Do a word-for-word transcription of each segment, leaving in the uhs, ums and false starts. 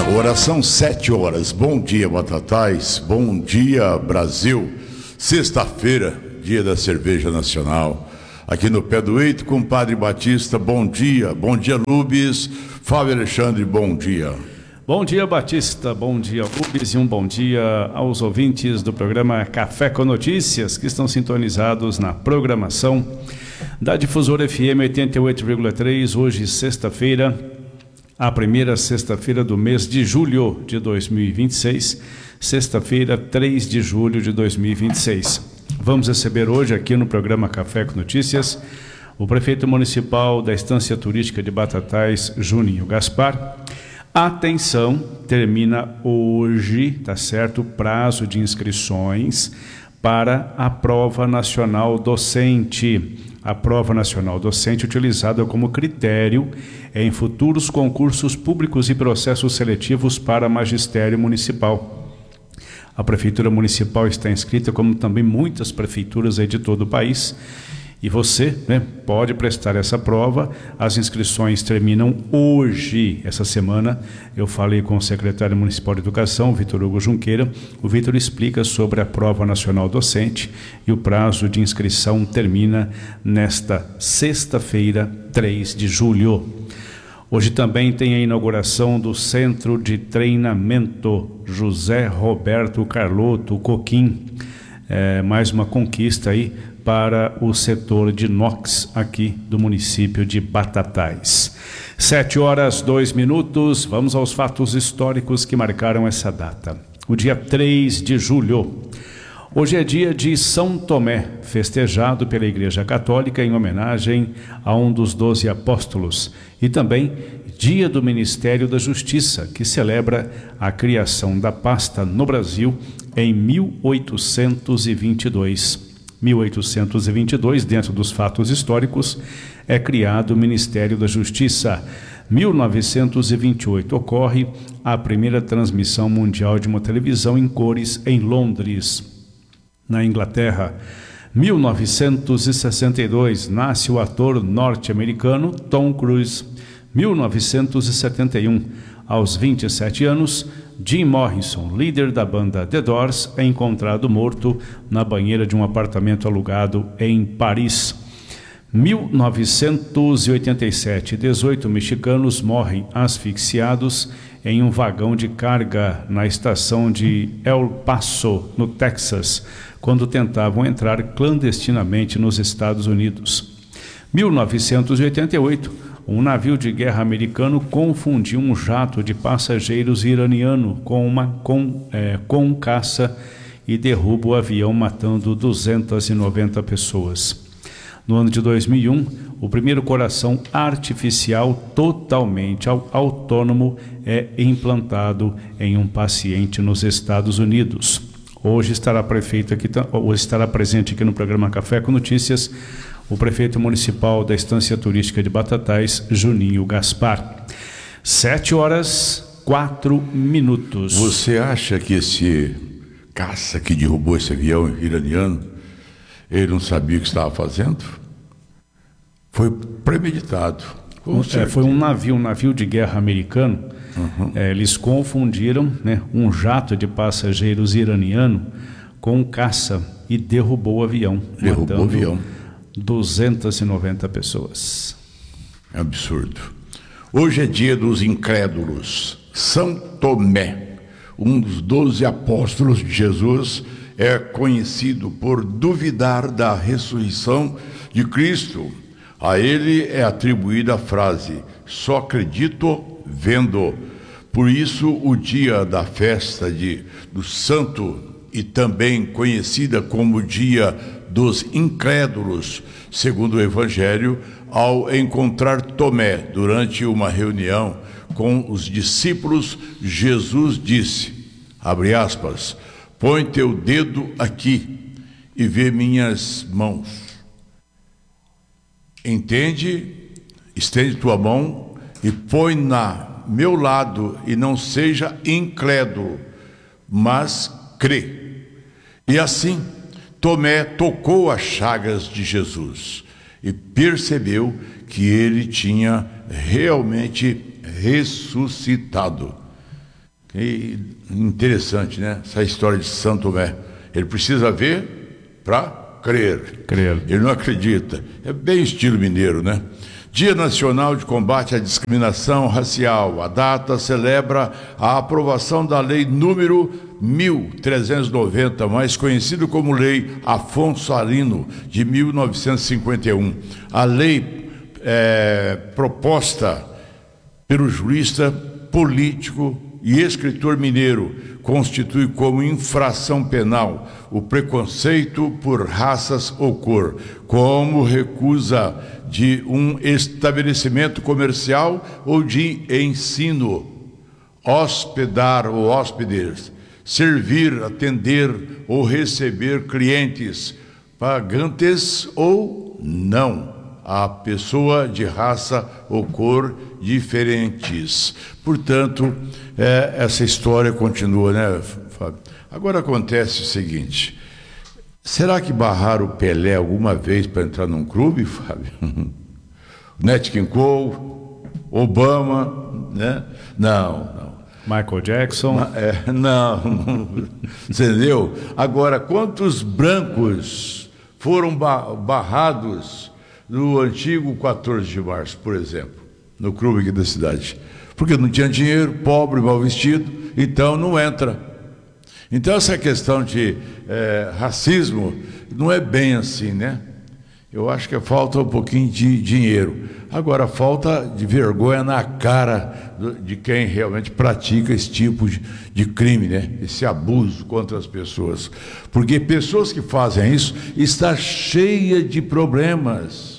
Agora são sete horas. Bom dia, Batatais. Bom dia, Brasil. Sexta-feira, dia da cerveja nacional. Aqui no Pé do Eito, com o Padre Batista. Bom dia. Bom dia, Lubes. Fábio Alexandre, bom dia. Bom dia, Batista. Bom dia, Lubes. E um bom dia aos ouvintes do programa Café com Notícias, que estão sintonizados na programação da Difusora F M oitenta e oito vírgula três. Hoje, sexta-feira, a primeira sexta-feira do mês de julho de dois mil e vinte e seis, sexta-feira, três de julho de dois mil e vinte e seis. Vamos receber hoje aqui no programa Café com Notícias o prefeito municipal da Estância Turística de Batatais, Juninho Gaspar. Atenção, termina hoje, tá certo, o prazo de inscrições para a Prova Nacional Docente. A Prova Nacional Docente utilizada como critério em futuros concursos públicos e processos seletivos para magistério municipal. A Prefeitura Municipal está inscrita, como também muitas prefeituras aí de todo o país. E você, né, pode prestar essa prova. As inscrições terminam hoje, essa semana. Eu falei com o secretário municipal de Educação, Vitor Hugo Junqueira. O Vitor explica sobre a Prova Nacional Docente e o prazo de inscrição termina nesta sexta-feira, três de julho. Hoje também tem a inauguração do Centro de Treinamento José Roberto Carlotto Coquim. É, mais uma conquista aí para o setor de inox aqui do município de Batatais. Sete horas, dois minutos, vamos aos fatos históricos que marcaram essa data. O dia três de julho. Hoje é dia de São Tomé, festejado pela Igreja Católica em homenagem a um dos doze apóstolos. E também dia do Ministério da Justiça, que celebra a criação da pasta no Brasil em mil oitocentos e vinte e dois. mil oitocentos e vinte e dois, dentro dos fatos históricos, é criado o Ministério da Justiça. mil novecentos e vinte e oito ocorre a primeira transmissão mundial de uma televisão em cores em Londres. Na Inglaterra, mil novecentos e sessenta e dois, nasce o ator norte-americano Tom Cruise. mil novecentos e setenta e um, aos vinte e sete anos, Jim Morrison, líder da banda The Doors, é encontrado morto na banheira de um apartamento alugado em Paris. mil novecentos e oitenta e sete, dezoito mexicanos morrem asfixiados em um vagão de carga na estação de El Paso, no Texas, quando tentavam entrar clandestinamente nos Estados Unidos. mil novecentos e oitenta e oito, um navio de guerra americano confundiu um jato de passageiros iraniano com, uma, com, é, com um caça e derruba o avião, matando duzentas e noventa pessoas. No ano de dois mil e um, o primeiro coração artificial totalmente autônomo é implantado em um paciente nos Estados Unidos. Hoje estará, prefeito aqui, ou estará presente aqui no programa Café com Notícias o prefeito municipal da Estância Turística de Batatais, Juninho Gaspar. Sete horas, quatro minutos. Você acha que esse caça que derrubou esse avião iraniano, ele não sabia o que estava fazendo? Foi premeditado. É, foi um navio, um navio de guerra americano. Uhum. É, eles confundiram, né, um jato de passageiros iraniano com um caça e derrubou o avião. Derrubou o avião. duzentas e noventa pessoas. É absurdo. Hoje é dia dos incrédulos. São Tomé, um dos doze apóstolos de Jesus, é conhecido por duvidar da ressurreição de Cristo. A ele é atribuída a frase: só acredito vendo. Por isso, o dia da festa de, do santo, e também conhecida como dia dos incrédulos, segundo o Evangelho, ao encontrar Tomé durante uma reunião com os discípulos, Jesus disse, abre aspas, põe teu dedo aqui e vê minhas mãos. Entende? Estende tua mão e põe na meu lado e não seja incrédulo, mas crê. E assim, Tomé tocou as chagas de Jesus e percebeu que ele tinha realmente ressuscitado. E interessante, né? Essa história de São Tomé. Ele precisa ver para crer. Crer. Ele não acredita. É bem estilo mineiro, né? Dia Nacional de Combate à Discriminação Racial. A data celebra a aprovação da Lei número mil trezentos e noventa, mais conhecido como Lei Afonso Arino, de mil novecentos e cinquenta e um. A lei é, proposta pelo jurista, político e escritor mineiro constitui como infração penal o preconceito por raças ou cor, como recusa de um estabelecimento comercial ou de ensino, hospedar ou hóspedes, servir, atender ou receber clientes pagantes ou não a pessoa de raça ou cor diferentes. Portanto, é, essa história continua, né, Fábio? Agora acontece o seguinte: será que barraram o Pelé alguma vez para entrar num clube, Fábio? Nat King Cole, Obama, né? Não, não. Michael Jackson. É, não, não, entendeu? Agora, quantos brancos foram barrados no antigo quatorze de março, por exemplo, no clube aqui da cidade? Porque não tinha dinheiro, pobre, mal vestido, então não entra. Então essa questão de é, racismo não é bem assim, né? Eu acho que falta um pouquinho de dinheiro. Agora, falta de vergonha na cara de quem realmente pratica esse tipo de, de crime, né? Esse abuso contra as pessoas. Porque pessoas que fazem isso estão cheias de problemas.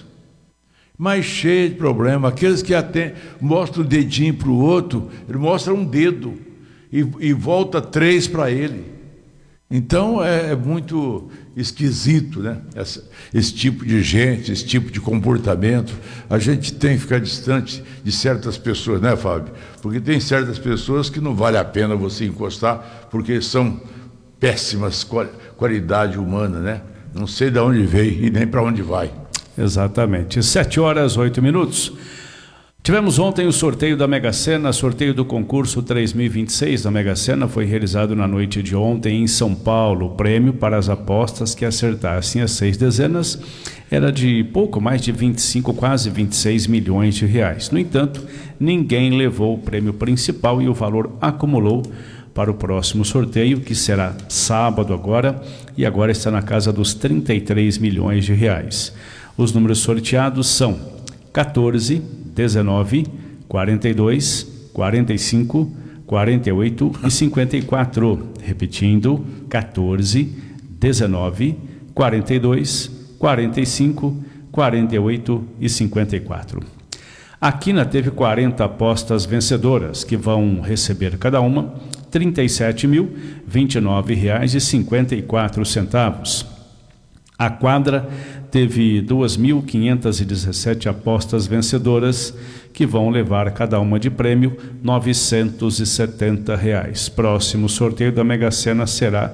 Mas cheia de problemas. Aqueles que até mostram o dedinho para o outro, ele mostra um dedo e, e volta três para ele. Então é, é muito esquisito, né? Essa, esse tipo de gente, esse tipo de comportamento. A gente tem que ficar distante de certas pessoas, né, Fábio? Porque tem certas pessoas que não vale a pena você encostar, porque são péssimas qual, qualidade humana, né? Não sei de onde veio e nem para onde vai. Exatamente. Sete horas, oito minutos. Tivemos ontem o sorteio da Mega Sena, sorteio do concurso três mil e vinte e seis da Mega Sena foi realizado na noite de ontem em São Paulo. O prêmio para as apostas que acertassem as seis dezenas era de pouco mais de vinte e cinco, quase vinte e seis milhões de reais. No entanto, ninguém levou o prêmio principal e o valor acumulou para o próximo sorteio, que será sábado agora, e agora está na casa dos trinta e três milhões de reais. Os números sorteados são quatorze, dezenove, quarenta e dois, quarenta e cinco, quarenta e oito e cinquenta e quatro. Repetindo, quatorze, dezenove, quarenta e dois, quarenta e cinco, quarenta e oito e cinquenta e quatro. A Quina teve quarenta apostas vencedoras, que vão receber cada uma trinta e sete mil, vinte e nove reais e cinquenta e quatro centavos. A Quadra teve duas mil quinhentas e dezessete apostas vencedoras, que vão levar cada uma de prêmio novecentos e setenta reais. Próximo sorteio da Mega Sena será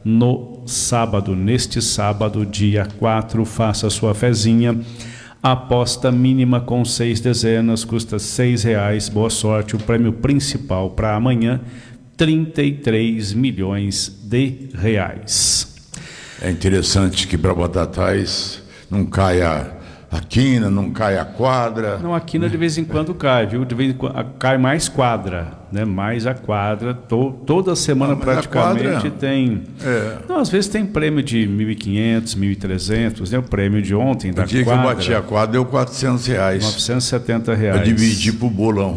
no sábado, neste sábado, dia quatro. Faça sua fezinha. A aposta mínima com seis dezenas custa seis reais. Boa sorte. O prêmio principal para amanhã, trinta e três milhões de reais. É interessante que para Batatais não cai a, a quina, não cai a quadra. Não, a quina de vez em quando cai, viu? De vez em quando cai mais quadra, né? Mais a quadra. To, toda semana não, praticamente quadra, tem. É. Não, às vezes tem prêmio de mil e quinhentos, mil e trezentos, né? O prêmio de ontem da quadra. O dia que eu bati a quadra deu quatrocentos reais. novecentos e setenta reais. Eu dividi pro bolão.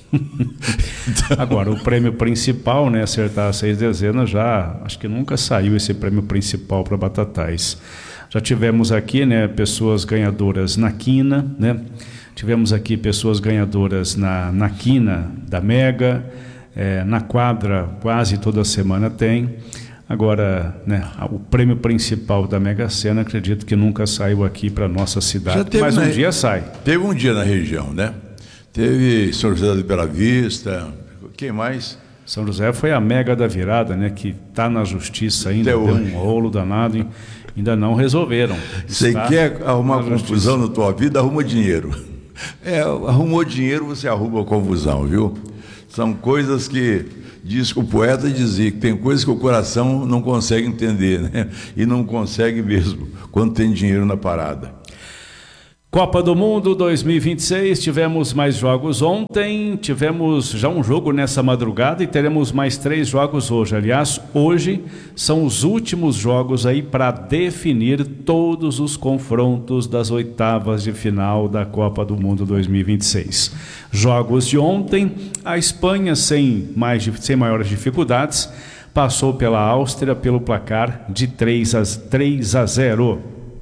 Agora, o prêmio principal, né, acertar seis dezenas, já acho que nunca saiu esse prêmio principal para Batatais. Já tivemos aqui, né, pessoas ganhadoras na quina, né? Tivemos aqui pessoas ganhadoras na, na quina da Mega, é, na quadra quase toda semana tem. Agora, né, o prêmio principal da Mega Sena, acredito que nunca saiu aqui para nossa cidade, mas um na... dia sai. Teve um dia na região, né? Teve São José de Bela Vista, quem mais? São José foi a Mega da Virada, né? Que está na justiça ainda, deu um rolo danado, e ainda não resolveram. Você quer arrumar confusão na tua vida, arruma dinheiro. É, arrumou dinheiro, você arruma confusão, viu? São coisas que diz que o poeta dizia que tem coisas que o coração não consegue entender, né? E não consegue mesmo, quando tem dinheiro na parada. Copa do Mundo dois mil e vinte e seis, tivemos mais jogos ontem, tivemos já um jogo nessa madrugada e teremos mais três jogos hoje. Aliás, hoje são os últimos jogos aí para definir todos os confrontos das oitavas de final da Copa do Mundo dois mil e vinte e seis. Jogos de ontem, a Espanha sem, mais, sem maiores dificuldades, passou pela Áustria pelo placar de três a zero.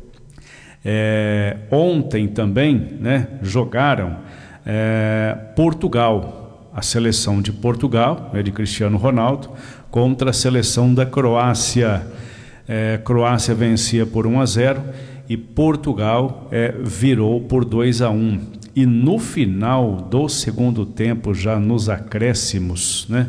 É, ontem também, né, jogaram é, Portugal, a seleção de Portugal, né, de Cristiano Ronaldo, contra a seleção da Croácia. É, Croácia vencia por um a zero e Portugal é, virou por dois a um. E no final do segundo tempo, já nos acréscimos, né,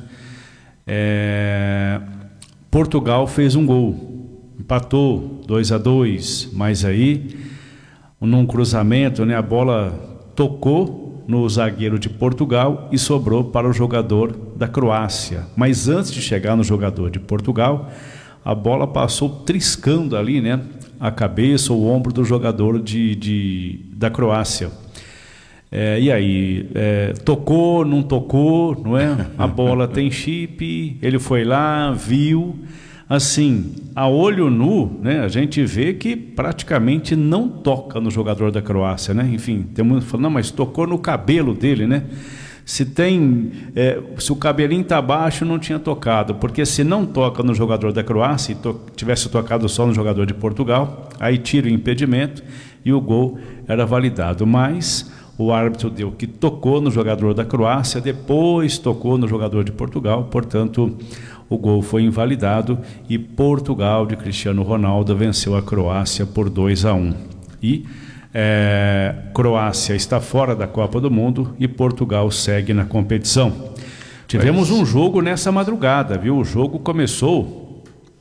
é, Portugal fez um gol. Empatou dois a dois, mas aí, num cruzamento, né, a bola tocou no zagueiro de Portugal e sobrou para o jogador da Croácia. Mas antes de chegar no jogador de Portugal, a bola passou triscando ali, né, a cabeça ou o ombro do jogador de, de, da Croácia. É, e aí, é, tocou, não tocou, não é? A bola tem chip, ele foi lá, viu. Assim, a olho nu, né, a gente vê que praticamente não toca no jogador da Croácia, né? Enfim, tem mundo falando, não, mas tocou no cabelo dele, né? Se tem, é, se o cabelinho tá baixo, não tinha tocado, porque se não toca no jogador da Croácia e to, tivesse tocado só no jogador de Portugal, aí tira o impedimento e o gol era validado. Mas o árbitro deu que tocou no jogador da Croácia, depois tocou no jogador de Portugal, portanto, o gol foi invalidado e Portugal de Cristiano Ronaldo venceu a Croácia por dois a um. E é, Croácia está fora da Copa do Mundo e Portugal segue na competição. Tivemos um jogo nessa madrugada, viu? O jogo começou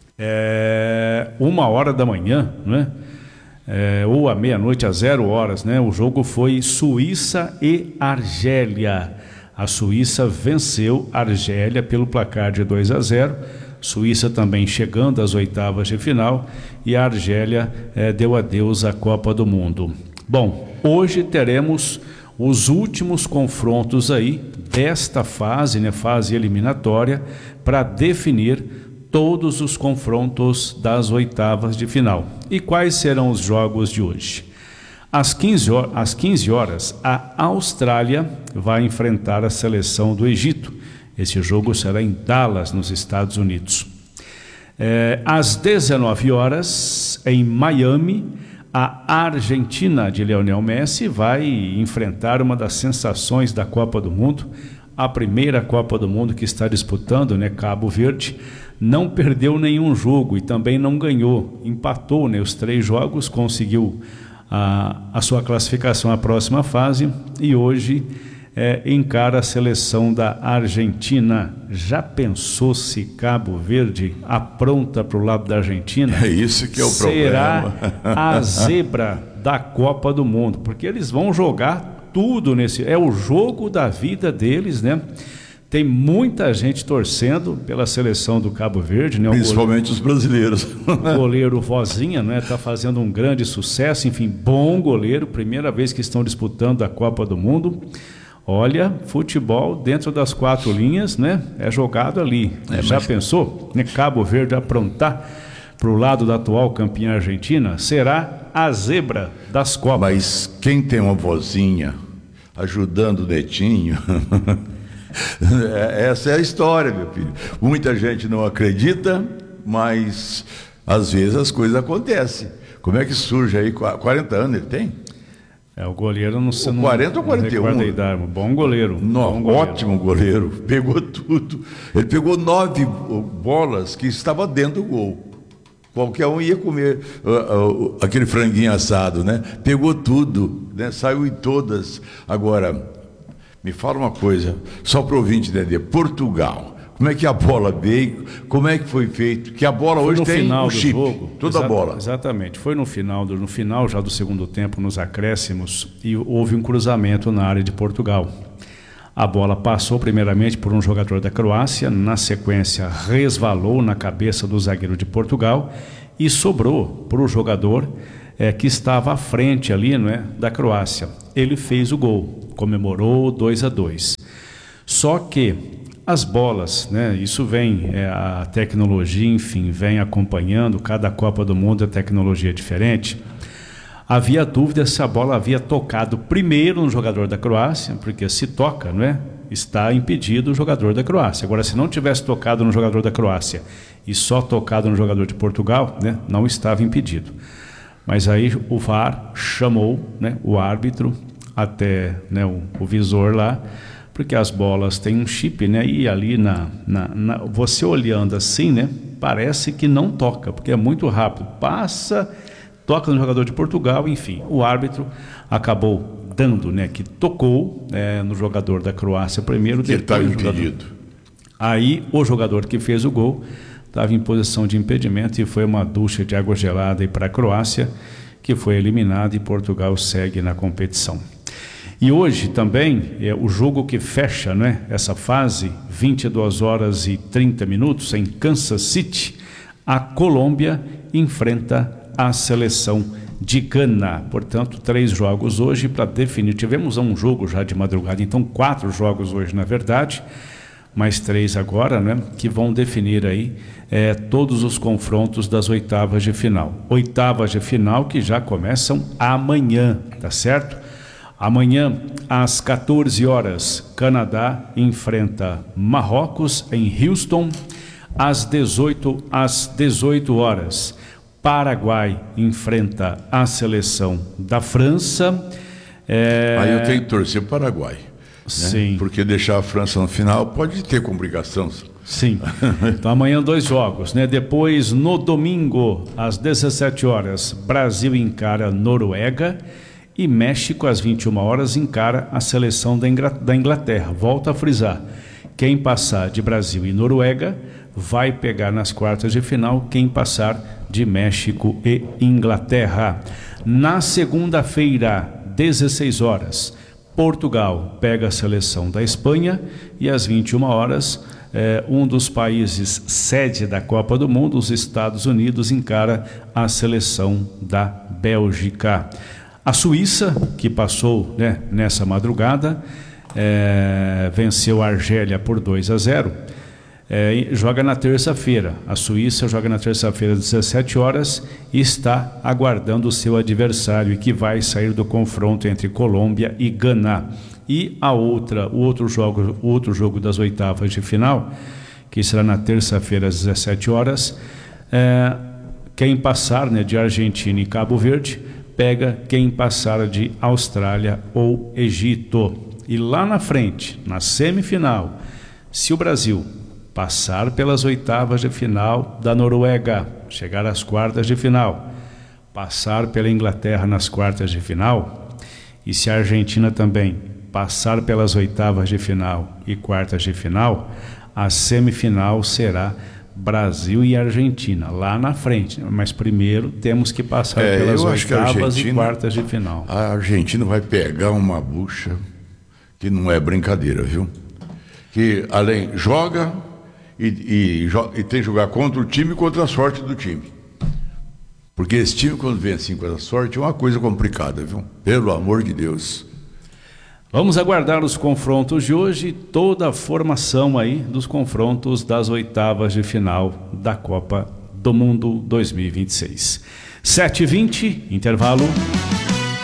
é, uma hora da manhã, né? É, ou à meia-noite, às zero horas, né? O jogo foi Suíça e Argélia. A Suíça venceu a Argélia pelo placar de dois a zero. Suíça também chegando às oitavas de final e a Argélia eh, deu adeus à Copa do Mundo. Bom, hoje teremos os últimos confrontos aí desta fase, né, fase eliminatória, para definir todos os confrontos das oitavas de final. E quais serão os jogos de hoje? Às quinze horas, às quinze horas, a Austrália vai enfrentar a seleção do Egito. Esse jogo será em Dallas, nos Estados Unidos. É, às dezenove horas, em Miami, a Argentina de Lionel Messi vai enfrentar uma das sensações da Copa do Mundo, a primeira Copa do Mundo que está disputando, né, Cabo Verde. Não perdeu nenhum jogo e também não ganhou. Empatou, né, os três jogos, conseguiu A, a sua classificação à próxima fase e hoje é, encara a seleção da Argentina. Já pensou se Cabo Verde apronta para o lado da Argentina? É isso que é o Será problema. a zebra da Copa do Mundo, porque eles vão jogar tudo nesse... É o jogo da vida deles, né? Tem muita gente torcendo pela seleção do Cabo Verde, né? Principalmente os brasileiros. O goleiro Vozinha, né, está fazendo um grande sucesso, enfim, bom goleiro, primeira vez que estão disputando a Copa do Mundo. Olha, futebol dentro das quatro linhas, né, é jogado ali. É, Já mas... pensou, né, Cabo Verde aprontar para o lado da atual campeã Argentina? Será a zebra das Copas. Mas quem tem uma vozinha ajudando o netinho... Essa é a história, meu filho. Muita gente não acredita, mas às vezes as coisas acontecem. Como é que surge aí? quarenta anos ele tem? É, o goleiro não sei. quarenta ou quarenta e um? Idade, bom goleiro. No, bom goleiro. Ótimo goleiro. Pegou tudo. Ele pegou nove bolas que estavam dentro do gol. Qualquer um ia comer uh, uh, aquele franguinho assado, né? Pegou tudo, né? Saiu em todas. Agora, me fala uma coisa, só para o ouvinte entender, Portugal, como é que a bola veio, como é que foi feito, que a bola foi hoje no tem final um do chip, jogo, toda exata, a bola. Exatamente, foi no final, do, no final já do segundo tempo, nos acréscimos, e houve um cruzamento na área de Portugal. A bola passou primeiramente por um jogador da Croácia, na sequência resvalou na cabeça do zagueiro de Portugal e sobrou para o jogador é, que estava à frente ali, não é, da Croácia. Ele fez o gol, comemorou dois a dois. Só que as bolas, né, isso vem, é, a tecnologia, enfim, vem acompanhando, cada Copa do Mundo a tecnologia é diferente. Havia dúvida se a bola havia tocado primeiro no jogador da Croácia, porque se toca, não é? Está impedido o jogador da Croácia. Agora, se não tivesse tocado no jogador da Croácia e só tocado no jogador de Portugal, né, não estava impedido. Mas aí o V A R chamou, né, o árbitro até, né, o, o visor lá, porque as bolas têm um chip, né, e ali na, na, na, você olhando assim, né, parece que não toca, porque é muito rápido. Passa, toca no jogador de Portugal, enfim, o árbitro acabou dando, né, que tocou é, no jogador da Croácia primeiro, que depois estava jogador... impedido. Aí o jogador que fez o gol estava em posição de impedimento e foi uma ducha de água gelada para a Croácia, que foi eliminada, e Portugal segue na competição. E hoje também é o jogo que fecha, né, essa fase, vinte e duas horas e trinta minutos, em Kansas City, a Colômbia enfrenta a seleção de Gana. Portanto, três jogos hoje para definir. Tivemos um jogo já de madrugada, então quatro jogos hoje, na verdade, mais três agora, né, que vão definir aí é, todos os confrontos das oitavas de final. Oitavas de final que já começam amanhã, tá certo? Amanhã, às quatorze horas, Canadá enfrenta Marrocos em Houston. Às dezoito, às dezoito horas, Paraguai enfrenta a seleção da França. É... Aí eu tenho que torcer para o Paraguai. Sim. Né? Porque deixar a França no final pode ter complicação. Sim. Então amanhã dois jogos, né? Depois, no domingo, às dezessete horas, Brasil encara Noruega e México às vinte e uma horas encara a seleção da Inglaterra. Volto a frisar, quem passar de Brasil e Noruega vai pegar nas quartas de final quem passar de México e Inglaterra. Na segunda-feira, dezesseis horas, Portugal pega a seleção da Espanha e às vinte e uma horas, eh, um dos países sede da Copa do Mundo, os Estados Unidos, encara a seleção da Bélgica. A Suíça, que passou, né, nessa madrugada, eh, venceu a Argélia por dois a zero. É, joga na terça-feira. A Suíça joga na terça-feira às dezessete horas e está aguardando o seu adversário, que vai sair do confronto entre Colômbia e Gana. E a outra, o outro jogo, o outro jogo das oitavas de final, que será na terça-feira às dezessete horas, é, quem passar, né, de Argentina e Cabo Verde pega quem passar de Austrália ou Egito. E lá na frente, na semifinal, se o Brasil passar pelas oitavas de final da Noruega, chegar às quartas de final, passar pela Inglaterra nas quartas de final, e se a Argentina também passar pelas oitavas de final e quartas de final, a semifinal será Brasil e Argentina, lá na frente. Mas primeiro temos que passar é, pelas oitavas e quartas de final. A Argentina vai pegar uma bucha que não é brincadeira, viu? Que além joga e, e, e tem que jogar contra o time e contra a sorte do time. Porque esse time, quando vem assim com essa sorte, é uma coisa complicada, viu? Pelo amor de Deus. Vamos aguardar os confrontos de hoje, toda a formação aí dos confrontos das oitavas de final da Copa do Mundo dois mil e vinte e seis. sete e vinte, intervalo.